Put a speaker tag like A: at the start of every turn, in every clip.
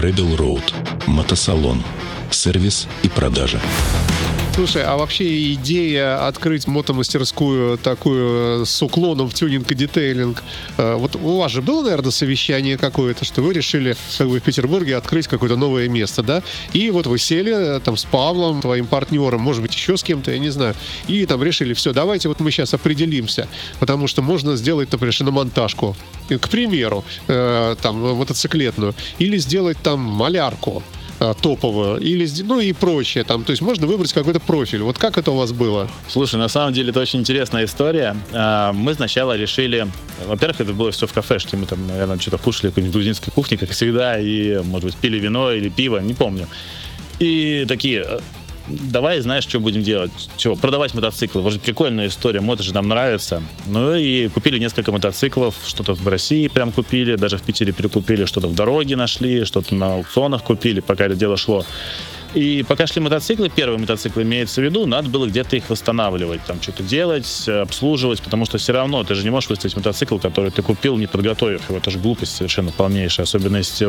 A: Rebel Road. Мотосалон. Сервис и продажа.
B: Слушай, а вообще идея открыть мотомастерскую такую с уклоном в тюнинг и детейлинг, вот у вас же было, наверное, совещание какое-то, что вы решили в Петербурге открыть какое-то новое место, да? И вот вы сели там с Павлом, твоим партнером, может быть, еще с кем-то, я не знаю, и там решили, все, давайте вот мы сейчас определимся, потому что можно сделать, например, шиномонтажку, к примеру, там, мотоциклетную, или сделать там малярку топовую, или, ну и прочее там, то есть можно выбрать какой-то профиль. Вот как это у вас было?
C: Слушай, на самом деле это очень интересная история. Мы сначала решили, во-первых, это было все в кафешке, мы там, наверное, что-то кушали какой-нибудь грузинской кухни, как всегда, и, может быть, пили вино или пиво, не помню. И такие: давай, знаешь, что будем делать? Чего? Продавать мотоциклы. Вот же прикольная история, мото же нам нравится. Ну и купили несколько мотоциклов, что-то в России прям купили, даже в Питере перекупили, что-то в дороге нашли, что-то на аукционах купили, пока это дело шло. И пока шли мотоциклы, первые мотоциклы имеется в виду, надо было где-то их восстанавливать, там что-то делать, обслуживать, потому что все равно ты же не можешь выставить мотоцикл, который ты купил, не подготовив его. Это же глупость совершенно полнейшая, особенно если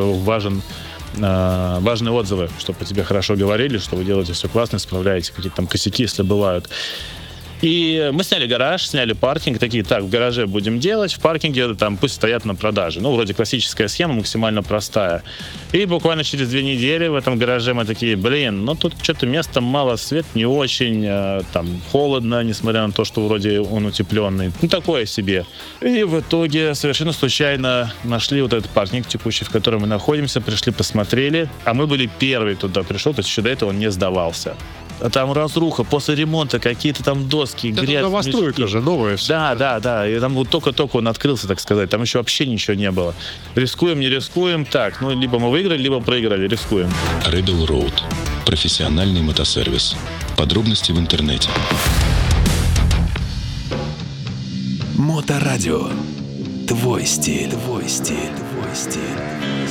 C: важные отзывы, чтобы по тебе хорошо говорили, что вы делаете все классно, справляете какие-то там косяки, если бывают. И мы сняли гараж, сняли паркинг, такие: так, в гараже будем делать, в паркинге там пусть стоят на продаже. Ну, вроде классическая схема, максимально простая. И буквально через 2 недели в этом гараже мы такие: блин, ну тут что-то места мало, свет не очень, там холодно, несмотря на то, что вроде он утепленный. Ну, такое себе. И в итоге совершенно случайно нашли вот этот паркинг текущий, в котором мы находимся, пришли, посмотрели, а мы были первые туда пришел, то есть еще до этого он не сдавался. А там разруха, после ремонта какие-то там доски,
B: это
C: грязь.
B: Новостройка же, новая все.
C: Да. И там вот только-только он открылся, так сказать. Там еще вообще ничего не было. Рискуем, не рискуем. Так, ну, либо мы выиграли, либо проиграли. Рискуем.
A: Rebel Road. Профессиональный мотосервис. Подробности в интернете.
D: Моторадио. Твой стиль. Твой стиль. Твой стиль.